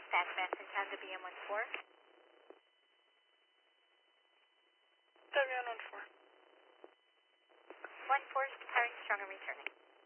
Dispatch, Madison Town, WM14. WN14. 14 is declaring strong and returning.